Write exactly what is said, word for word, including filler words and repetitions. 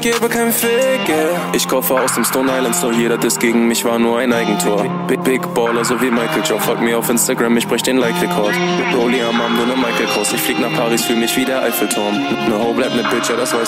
gebe kein Fick, yeah. Ich kaufe aus dem Stone Island Store, jeder Diss gegen mich war nur ein Eigentor. Big, Big Baller, so wie Michael Joe, folgt mir auf Instagram, ich brech den Like-Rekord. Rolli am Arm, nur ne Michael Kors, ich flieg nach Paris, fühl mich wie der Eiffelturm. Ne Ho bleibt ne Bitch, ja das weiß